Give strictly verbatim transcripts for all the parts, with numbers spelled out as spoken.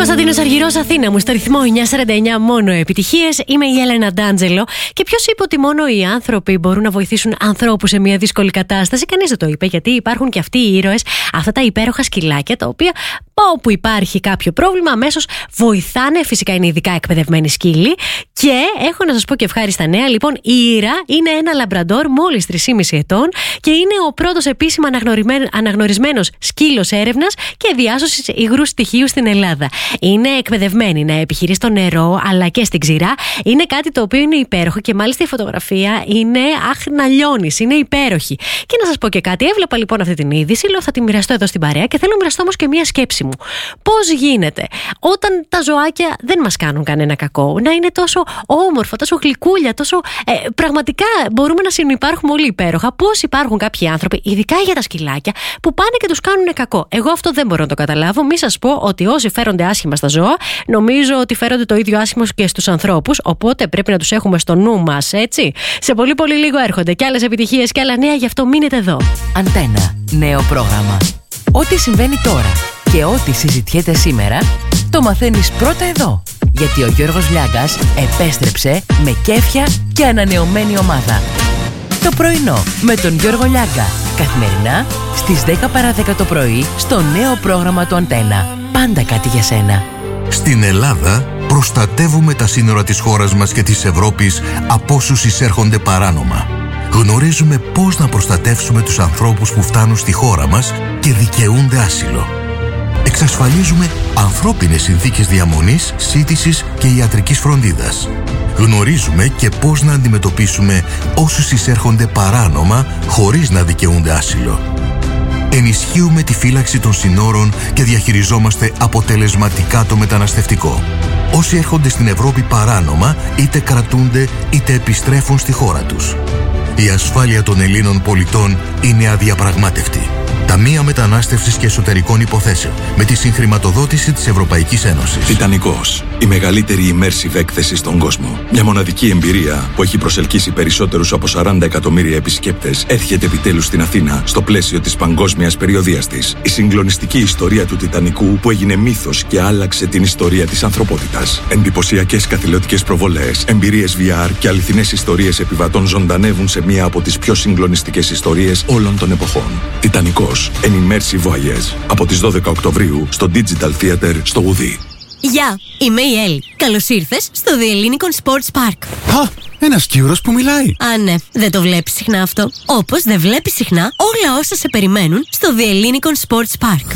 Κωνσταντίνος Αργυρός, Αθήνα μου, στο ρυθμό εννιά σαράντα εννιά, μόνο επιτυχίες. Είμαι η Έλενα Ντάντζελο. Και ποιος είπε ότι μόνο οι άνθρωποι μπορούν να βοηθήσουν ανθρώπους σε μια δύσκολη κατάσταση? Κανείς δεν το είπε, γιατί υπάρχουν και αυτοί οι ήρωες, αυτά τα υπέροχα σκυλάκια, τα οποία όπου υπάρχει κάποιο πρόβλημα αμέσως βοηθάνε. Φυσικά είναι ειδικά εκπαιδευμένοι σκύλοι. Και έχω να σας πω και ευχάριστα νέα. Λοιπόν, η Ήρα είναι ένα λαμπραντόρ μόλις τρία και μισό ετών και είναι ο πρώτος επίσημα αναγνωρισμένος σκύλος έρευνας και διάσωσης υγρού στοιχείου στην Ελλάδα. Είναι εκπαιδευμένη να επιχειρεί στο νερό αλλά και στην ξηρά. Είναι κάτι το οποίο είναι υπέροχο και μάλιστα η φωτογραφία είναι αχ να λιώνεις, είναι υπέροχη. Και να σας πω και κάτι, έβλεπα λοιπόν αυτή την είδηση, λέω θα τη μοιραστώ εδώ στην παρέα και θέλω να μοιραστώ όμως και μία σκέψη μου. Πώς γίνεται όταν τα ζωάκια δεν μας κάνουν κανένα κακό, να είναι τόσο όμορφα, τόσο γλυκούλια, τόσο ε, πραγματικά μπορούμε να συνυπάρχουμε όλοι υπέροχα? Πώς υπάρχουν κάποιοι άνθρωποι, ειδικά για τα σκυλάκια, που πάνε και τους κάνουν κακό? Εγώ αυτό δεν μπορώ να το καταλάβω. Μη σας πω ότι όσοι φέρονται άσχημα στα ζώα, νομίζω ότι φέρονται το ίδιο άσχημο και στους ανθρώπους. Οπότε πρέπει να τους έχουμε στο νου μας, έτσι. Σε πολύ πολύ λίγο έρχονται και άλλες επιτυχίες και άλλα νέα, γι' αυτό μείνετε εδώ. Αντένα, νέο πρόγραμμα. Ό,τι συμβαίνει τώρα και ό,τι συζητιέται σήμερα, το μαθαίνεις πρώτα εδώ. Γιατί ο Γιώργος Λιάγκας επέστρεψε με κέφια και ανανεωμένη ομάδα. Το πρωινό με τον Γιώργο Λιάγκα. Καθημερινά στις δέκα παρά δέκα το πρωί στο νέο πρόγραμμα του Αντένα. Πάντα κάτι για σένα. Στην Ελλάδα προστατεύουμε τα σύνορα της χώρας μας και της Ευρώπης από όσους εισέρχονται παράνομα. Γνωρίζουμε πώς να προστατεύσουμε τους ανθρώπους που φτάνουν στη χώρα μας και δικαιούνται άσυλο. Εξασφαλίζουμε ανθρώπινες συνθήκες διαμονής, σύντησης και ιατρικής φροντίδας. Γνωρίζουμε και πώς να αντιμετωπίσουμε όσους εισέρχονται παράνομα χωρίς να δικαιούνται άσυλο. Ενισχύουμε τη φύλαξη των συνόρων και διαχειριζόμαστε αποτελεσματικά το μεταναστευτικό. Όσοι έρχονται στην Ευρώπη παράνομα είτε κρατούνται είτε επιστρέφουν στη χώρα τους. Η ασφάλεια των Ελλήνων πολιτών είναι αδιαπραγμάτευτη. Ταμεία Μετανάστευσης και Εσωτερικών Υποθέσεων με τη συγχρηματοδότηση της Ευρωπαϊκής Ένωσης. Τιτανικός. Η μεγαλύτερη immersive έκθεση στον κόσμο. Μια μοναδική εμπειρία που έχει προσελκύσει περισσότερους από σαράντα εκατομμύρια επισκέπτες έρχεται επιτέλους στην Αθήνα στο πλαίσιο της παγκόσμιας περιοδείας της. Η συγκλονιστική ιστορία του Τιτανικού που έγινε μύθος και άλλαξε την ιστορία της ανθρωπότητας. Εντυπωσιακές καθηλωτικές προβολές, εμπειρίες βι αρ και αληθινές ιστορίες επιβατών ζωντανεύουν σε μία από τις πιο συγκλονιστικές ιστορίες όλων των εποχών. Τιτανικός. An Immersive Voyage. Από τις δώδεκα Οκτωβρίου στο Digital Theater στο Γουδί. Γεια, είμαι η Έλλη. Καλώς ήρθες στο The Hellinikon Sports Park. Α, ένας Κύρος που μιλάει. Α, ναι, δεν το βλέπεις συχνά αυτό. Όπως δεν βλέπεις συχνά όλα όσα σε περιμένουν στο The Hellinikon Sports Park.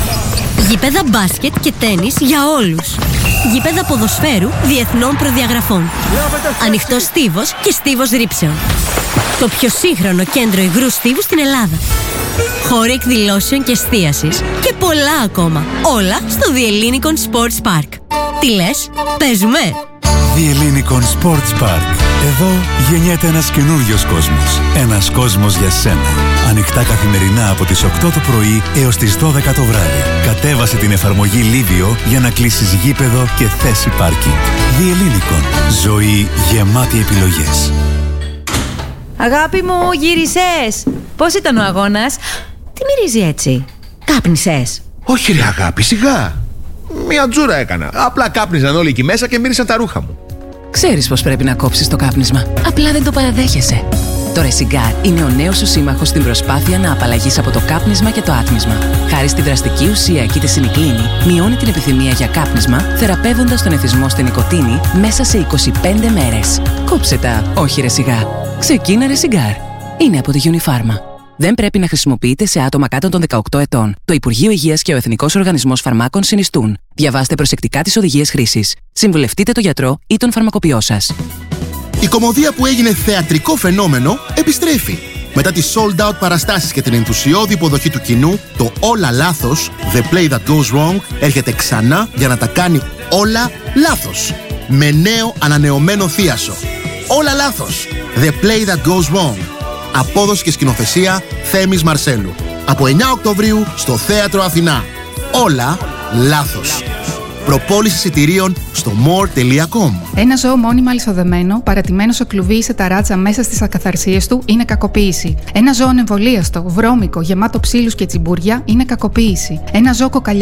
Γήπεδα μπάσκετ και τένις για όλους. Γήπεδα ποδοσφαίρου διεθνών προδιαγραφών. Ανοιχτός στίβος και στίβος ρήψεων. Το πιο σύγχρονο κέντρο υγρού στίβου στην Ελλάδα. Χώροι εκδηλώσεων και εστίασης και πολλά ακόμα. Όλα στο The Hellinikon Sports Park. Τι λες, παίζουμε? The Hellinikon Sports Park. Εδώ γεννιέται ένας καινούριος κόσμος. Ένας κόσμος για σένα. Ανοιχτά καθημερινά από τις οκτώ το πρωί έως τις δώδεκα το βράδυ. Κατέβασε την εφαρμογή Livio για να κλείσεις γήπεδο και θέση πάρκινγκ. The Hellinikon. Ζωή γεμάτη επιλογές. Αγάπη μου, γύρισες! Πώς ήταν ο αγώνας? Τι μυρίζει έτσι? Κάπνισες? Όχι ρε αγάπη, σιγά. Μια τζούρα έκανα. Απλά κάπνιζαν όλοι εκεί μέσα και μύρισαν τα ρούχα μου. Ξέρεις πως πρέπει να κόψεις το κάπνισμα. Απλά δεν το παραδέχεσαι. Το Ρεσιγκάρ είναι ο νέος σου σύμμαχος στην προσπάθεια να απαλλαγείς από το κάπνισμα και το άτμισμα. Χάρη στη δραστική ουσία κητεσινικλίνη, μειώνει την επιθυμία για κάπνισμα, θεραπεύοντας τον εθισμό στη νοικοτήνη μέσα σε είκοσι πέντε μέρες. Κόψε τα, όχι Ρεσιγκάρ. Ξεκίνα Ρεσιγκάρ. Είναι από τη Unifarma. Δεν πρέπει να χρησιμοποιείται σε άτομα κάτω των δεκαοκτώ ετών. Το Υπουργείο Υγείας και ο Εθνικός Οργανισμός Φαρμάκων συνιστούν. Διαβάστε προσεκτικά τις οδηγίες χρήσης. Συμβουλευτείτε τον γιατρό ή τον φαρμακοποιό σας. Η κωμωδία που έγινε θεατρικό φαινόμενο επιστρέφει. Μετά τις sold out παραστάσεις και την ενθουσιώδη υποδοχή του κοινού, το Όλα Λάθος, The Play That Goes Wrong, έρχεται ξανά για να τα κάνει όλα λάθος. Με νέο ανανεωμένο θίασο. Όλα Λάθος, The Play That Goes Wrong. Απόδοση και σκηνοθεσία Θέμης Μαρσέλου. Από εννιά Οκτωβρίου στο Θέατρο Αθηνά. Όλα λάθος. Προπόληση εισιτηρίων στο more τελεία com. Ένα ζώο μόνιμα αλυσοδεμένο, παρατημένο σε κλουβί ή σε ταράτσα μέσα στις ακαθαρσίες του είναι κακοποίηση. Ένα ζώο ανεμβολίαστο, βρώμικο, γεμάτο ψήλους και τσιμπούρια είναι κακοποίηση. Ένα ζώο κοκαλιά